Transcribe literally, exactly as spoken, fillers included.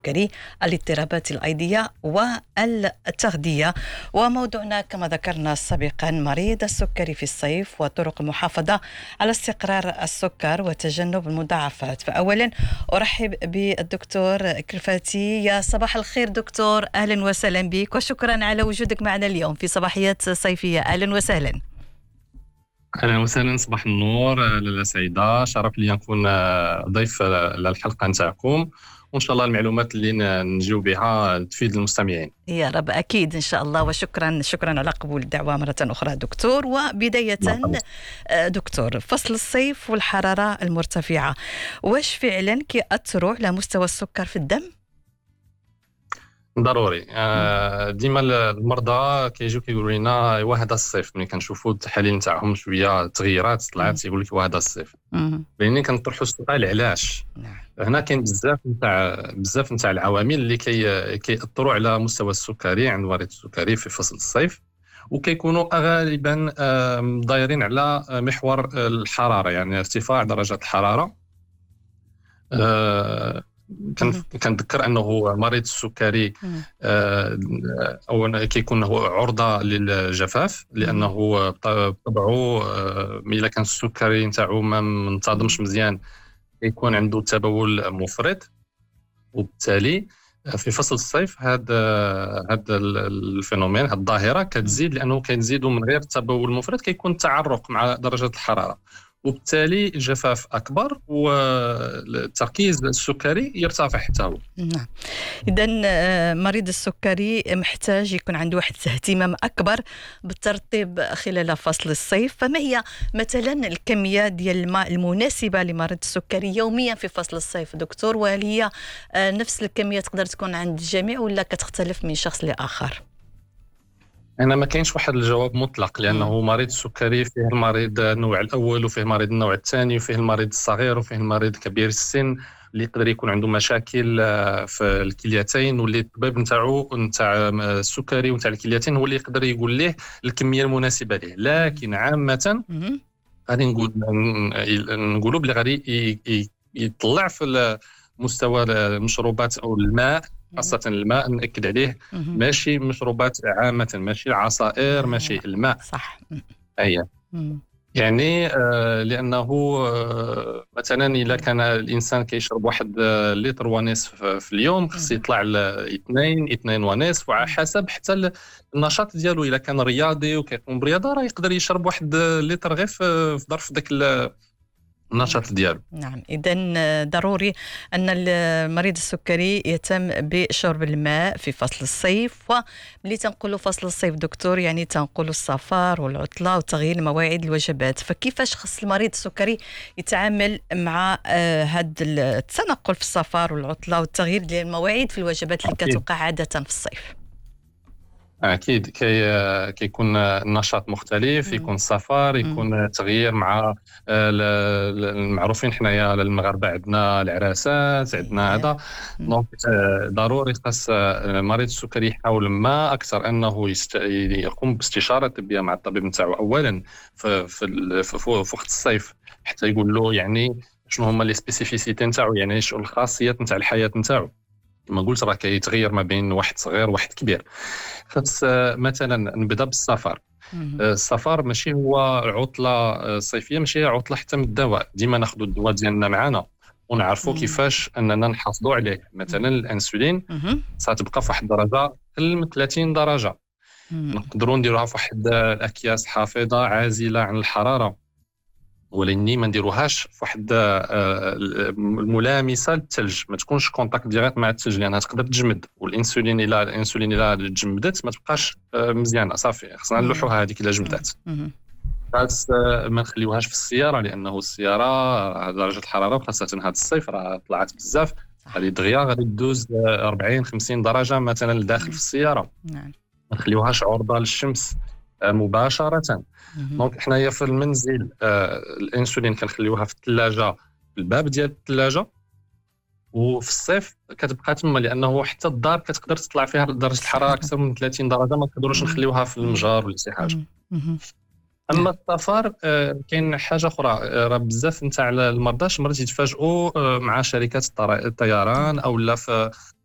السكري، الاضطرابات الأيضية والتغذية. وموضوعنا كما ذكرنا سابقا مريض السكري في الصيف وطرق المحافظة على استقرار السكر وتجنب المضاعفات. فأولا أرحب بالدكتور كرفاتي. يا صباح الخير دكتور، أهلا وسهلا بك وشكرا على وجودك معنا اليوم في صباحيات صيفية. أهلا وسهلا. اهلا وسهلا، صباح النور لاله سعيده، شرف لي نكون ضيف للحلقه نتاعكم، وان شاء الله المعلومات اللي نجيو بها تفيد المستمعين يا رب، أكيد إن شاء الله. وشكرا شكرا على قبول الدعوة مرة أخرى دكتور. وبداية دكتور، فصل الصيف والحرارة المرتفعة واش فعلا كيأثروا على مستوى السكر في الدم؟ ضروري. ديما المرضى كيجيو كيقولوا لنا ايوا هذا الصيف، ملي كنشوفوا التحاليل نتاعهم شويه تغييرات طلعت يقول لك هذا الصيف، بيني كنطرحوا السؤال علاش. هنا كاين بزاف نتاع بزاف نتاع العوامل اللي كي كيأثروا على مستوى السكري عند مريض السكري في فصل الصيف، وكيكونوا غالبا دايرين على محور الحراره، يعني ارتفاع درجه الحراره. كنذكر انه مريض السكري آه او كيكون هو عرضه للجفاف، لانه بطبعه آه الا كان السكري نتاعو ما منتظمش مزيان يكون عنده تبول مفرط، وبالتالي في فصل الصيف هذا هذا الفينومين، هذه الظاهره كتزيد، لانه كنزيدوا من غير التبول المفرط كيكون تعرق مع درجه الحراره، وبالتالي الجفاف أكبر والتركيز السكري يرتفع حتى هو. نعم، إذن مريض السكري محتاج يكون عنده واحد اهتمام أكبر بالترطيب خلال فصل الصيف. فما هي مثلا الكمية ديال الماء المناسبة لمريض السكري يوميا في فصل الصيف دكتور؟ وهل هي نفس الكمية تقدر تكون عند الجميع ولا كتختلف من شخص لآخر؟ أنا ما كاينش واحد الجواب مطلق، لأنه مريض السكري فيه المريض النوع الأول وفيه المريض النوع الثاني وفيه المريض الصغير وفيه المريض كبير السن اللي يقدر يكون عنده مشاكل في الكليتين، واللي الطبيب نتاعو نتاع السكري ونتاع الكليتين هو اللي يقدر يقول ليه الكمية المناسبة ليه. لكن عامة غادي نقول نقولوا بلي غادي يطلع في مستوى المشروبات أو الماء، خاصة الماء نأكد عليه، ماشي مشروبات عامة، ماشي العصائر، ماشي الماء. صح. أيه. يعني آه لأنه آه مثلا إذا كان الإنسان كيشرب واحد آه لتر ونصف في اليوم، خص يطلع لاثنين اثنين ونصف، وعلى حسب حتى النشاط ديالو. إذا كان رياضي وكيقوم برياضة راه يقدر يشرب واحد لتر غير في ظرف داك النشاط ديالو. نعم، إذن ضروري أن المريض السكري يهتم بشرب الماء في فصل الصيف. وملي تنقولوا فصل الصيف دكتور يعني تنقولوا السفر والعطلة وتغيير مواعيد الوجبات. فكيفاش خص المريض السكري يتعامل مع هذا التنقل في السفر والعطلة والتغيير ديال المواعيد في الوجبات اللي كتوقع عادة في الصيف؟ أكيد كي كيكون النشاط مختلف، يكون السفر، يكون تغيير مع المعروفين حنايا المغاربة عندنا العراسات، عندنا هذا. دونك ضروري خاص مريض السكري يحاول ما أكثر أنه يست... يقوم باستشارة طبية مع الطبيب نتاعو أولا في في في وقت الصيف، حتى يقول له يعني شنو هما لي سبيسيفيسيتي نتاعو، يعني شنو الخاصيات نتاع الحياة نتاعو. كما قلت راه كيتغير ما بين واحد صغير وواحد كبير. خاص مثلا نبدا بالسفر. السفر ماشي هو عطله صيفيه، ماشي عطله حتى من الدواء. ديما ناخذ الدواء ديالنا معنا ونعرفوا كيفاش اننا نحافظوا عليه. مثلا الانسولين ستبقى في واحد الدرجه اقل من ثلاثين درجه، نقدروا نديروها في واحد الاكياس حافظه عازله عن الحراره، ولكن ما نديروهاش في واحد الملامسه للثلج، ما تكونش كونتاكت ديريكت مع الثلج لانها تقدر تجمد. والانسولين الى الانسولين الى تجمدت ما تبقاش مزيانه، صافي خصنا نلوحوها هذيك الا جمدات. خاص ما نخليوهاش في السياره، لانه السياره درجه الحراره خاصه هذا الصيف راه طلعت بزاف، غادي دغيا غادي تدوز أربعين خمسين درجه مثلا لداخل في السياره. نعم، ما نخليوهاش عرضه للشمس مباشره. دونك حنايا في المنزل آه الانسولين كنخليوها في الثلاجه، في الباب ديال الثلاجه، وفي الصيف كتبقى تما، لانه حتى الدار كتقدر تطلع فيها درجه الحراره اكثر من ثلاثين درجه، ما نقدروش نخليوها في المجار ولا شي حاجه. اما السفر آه كاين حاجه اخرى، آه راه بزاف نتاع المرضى مرات يتفاجئوا آه مع شركات الطيران او لا في